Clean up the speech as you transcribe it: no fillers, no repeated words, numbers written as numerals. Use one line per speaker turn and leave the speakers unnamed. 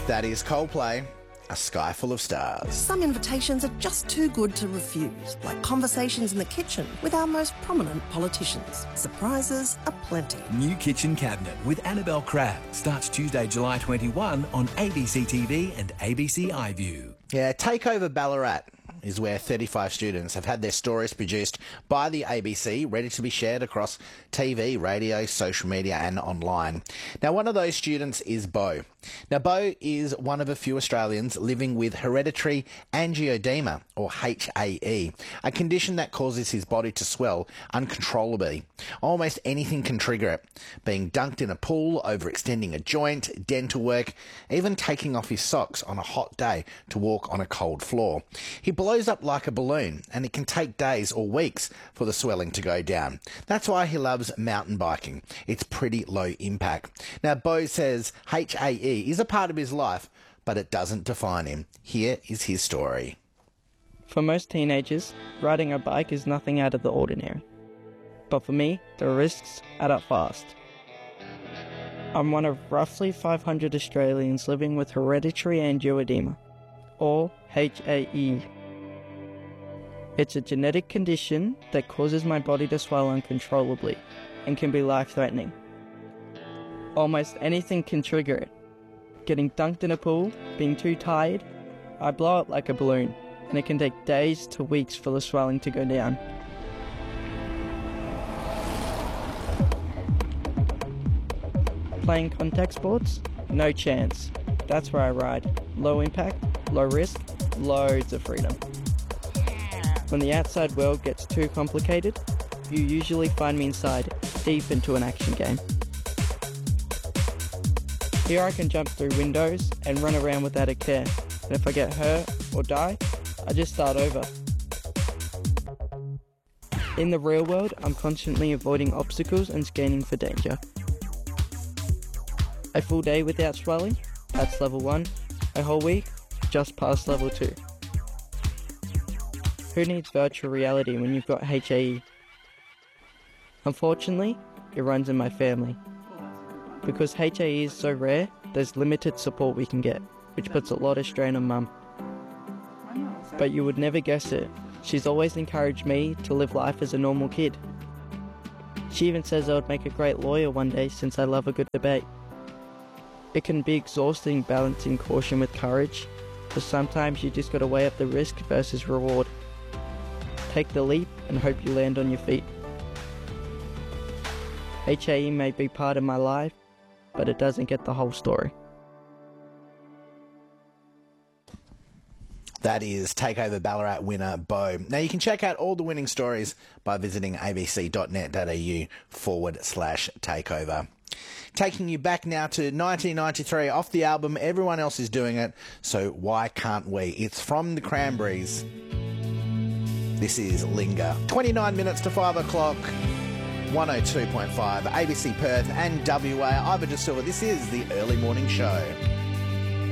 That is Coldplay, A Sky Full of Stars.
Some invitations are just too good to refuse, like conversations in the kitchen with our most prominent politicians. Surprises aplenty.
New Kitchen Cabinet with Annabelle Crabb starts Tuesday, July 21 on ABC TV and ABC iView.
Yeah, Takeover Ballarat is where 35 students have had their stories produced by the ABC, ready to be shared across TV, radio, social media and online. Now, one of those students is Beau. Now, Beau is one of a few Australians living with hereditary angioedema, or HAE, a condition that causes his body to swell uncontrollably. Almost anything can trigger it, being dunked in a pool, overextending a joint, dental work, even taking off his socks on a hot day to walk on a cold floor. He blows up like a balloon, and it can take days or weeks for the swelling to go down. That's why he loves mountain biking. It's pretty low impact. Now, Beau says HAE is a part of his life, but it doesn't define him. Here is his story.
For most teenagers, riding a bike is nothing out of the ordinary. But for me, the risks add up fast. I'm one of roughly 500 Australians living with hereditary angioedema, or HAE. It's a genetic condition that causes my body to swell uncontrollably and can be life-threatening. Almost anything can trigger it. Getting dunked in a pool, being too tired, I blow up like a balloon, and it can take days to weeks for the swelling to go down. Playing contact sports? No chance. That's where I ride. Low impact, low risk, loads of freedom. When the outside world gets too complicated, you usually find me inside, deep into an action game. Here I can jump through windows and run around without a care, and if I get hurt or die, I just start over. In the real world, I'm constantly avoiding obstacles and scanning for danger. A full day without swelling, that's level 1. A whole week, just past level 2. Who needs virtual reality when you've got HAE? Unfortunately, it runs in my family. Because HAE is so rare, there's limited support we can get, which puts a lot of strain on Mum. But you would never guess it. She's always encouraged me to live life as a normal kid. She even says I would make a great lawyer one day since I love a good debate. It can be exhausting balancing caution with courage, but sometimes you just gotta weigh up the risk versus reward. Take the leap and hope you land on your feet. HAE may be part of my life, but it doesn't get the whole story.
That is Takeover Ballarat winner Beau. Now, you can check out all the winning stories by visiting abc.net.au/takeover. Taking you back now to 1993, off the album Everyone Else Is Doing It, so why can't we? It's from the Cranberries. This is Linger. 29 minutes to 5 o'clock, 102.5, ABC Perth and WA. Ivan De Silva. This is the Early Morning Show.